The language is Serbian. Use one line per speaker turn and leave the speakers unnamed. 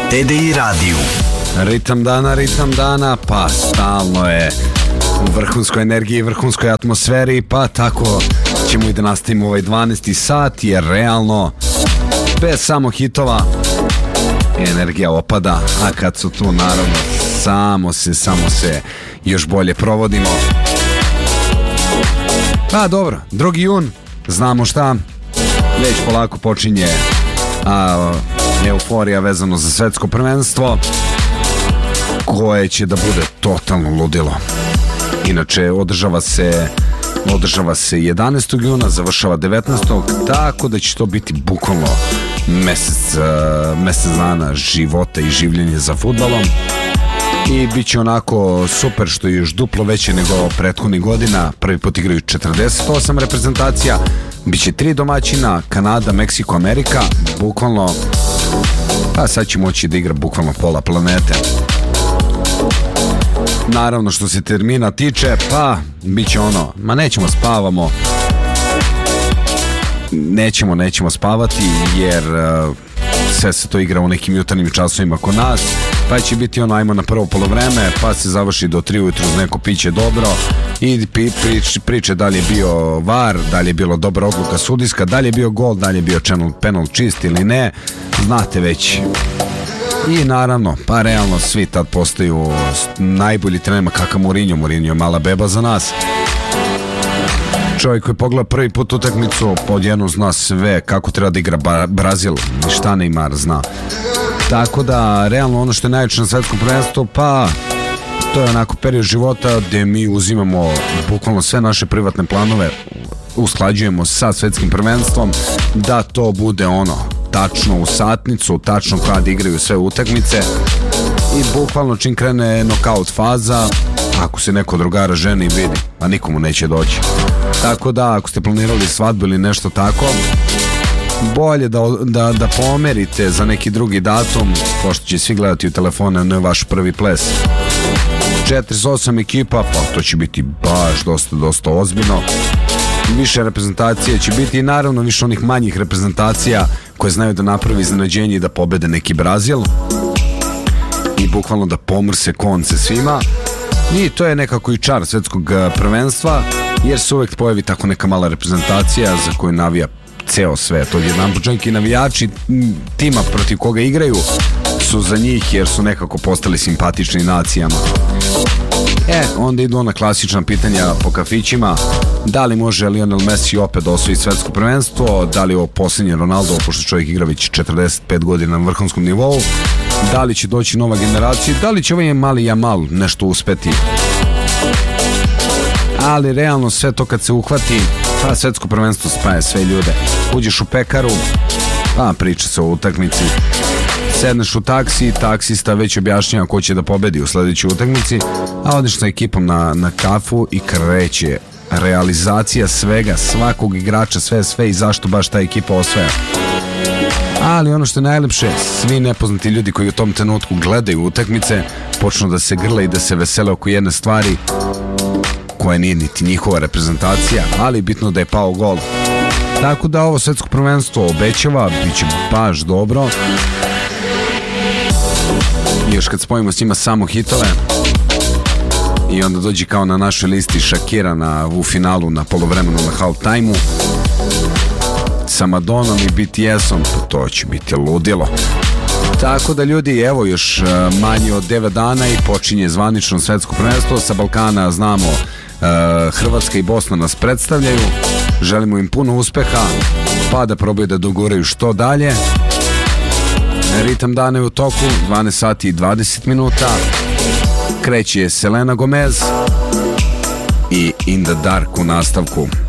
TDI radiju.
Ritam dana, pa stalno je u vrhunskoj energiji, vrhunskoj atmosferi, pa tako ćemo i da nastavimo ovaj 12. sat, jer realno bez samo hitova energija opada, a kad su tu naravno samo se još bolje provodimo. Pa dobro, 2. jun, znamo šta, već polako počinje euforija vezano za svetsko prvenstvo, koje će da bude totalno ludilo. Inače, održava se 11. juna, završava 19. Tako da će to biti bukvalno mesec dana života i življenja za fudbalom. I bit će onako super, što je još duplo veće nego prethodnih godina. Prvi put igraju 48 reprezentacija. Biće 3 domaćina, Kanada, Meksiko, Amerika. Bukvalno, pa sad će moći da igra bukvalno pola planete. Naravno, što se termina tiče, pa bit će ono, nećemo spavamo. Nećemo spavati, jer sve se to igra u nekim jutarnjim časovima kod nas. Pa će biti ono, ajmo na prvo polovreme, pa se završi do 3 ujutru uz neko piće dobro. I priče da li je bio VAR, da li je bilo dobra odluka sudijska, da li je bio gol, da li je bio penal čist ili ne. Znate već. I naravno, pa realno svi tad postaju najbolji trenerima, kakav Mourinho je mala beba za nas. Čovjek koji pogleda prvi put utakmicu, odjednom zna sve kako treba da igra Brazil, i šta Neymar zna. Tako da, realno ono što je najveće na svetskom prvenstvu, pa to je onako period života gdje mi uzimamo bukvalno sve naše privatne planove, usklađujemo sa svetskim prvenstvom, da to bude ono tačno u satnicu, tačno kad igraju sve utakmice, i bukvalno čim krene nokaut faza, ako se neko drugara ženi i vidi, a nikomu neće doći. Tako da, ako ste planirali svadbu ili nešto tako, bolje da pomerite za neki drugi datum, pošto će svi gledati u telefone, ne vaš prvi ples. 48 ekipa, pa to će biti baš dosta ozbiljno. Više reprezentacija će biti, i naravno više onih manjih reprezentacija koje znaju da napravi iznenađenje i da pobede neki Brazil i bukvalno da pomrse konce svima. I to je nekako i čar svetskog prvenstva, jer se uvek pojavi tako neka mala reprezentacija za koju navija ceo svet. Odjedan počak i navijači tima protiv koga igraju su za njih, jer su nekako postali simpatični nacijama. Onda idu ona klasična pitanja po kafićima: da li može Lionel Messi opet da osvoji svetsko prvenstvo, da li je ovo posljednje Ronaldo, pošto čovjek igra već 45 godina na vrhunskom nivou, da li će doći nova generacija, da li će ovaj mali Jamal nešto uspeti. Ali realno sve to kad se uhvati, pa svetsko prvenstvo spaja sve ljude. Uđeš u pekaru, pa priča se o utakmici. Sedneš u taksi, taksista već objašnjava ko će da pobedi u sljedećoj utakmici, a odeš sa ekipom na kafu i kreće realizacija svega, svakog igrača, sve i zašto baš ta ekipa osvaja. Ali ono što je najlepše, svi nepoznati ljudi koji u tom trenutku gledaju utakmice počnu da se grle i da se vesele oko jedne stvari koja nije niti njihova reprezentacija, ali bitno da je pao gol. Tako da ovo svetsko prvenstvo obećava, bit će baš dobro. I još kad spojimo s njima samo hitove, i onda dođe kao na našoj listi Shakira u finalu na polovremenu na halftime-u sa Madonom i BTS-om, pa to će biti ludilo. Tako da ljudi, evo još manje od 9 dana i počinje zvanično svetsko prvenstvo. Sa Balkana znamo, Hrvatska i Bosna nas predstavljaju, želimo im puno uspeha, pa da probaju da doguraju što dalje. Ritam dana je u toku, 12 sati i 20 minuta. Kreće Selena Gomez i In the Dark u nastavku.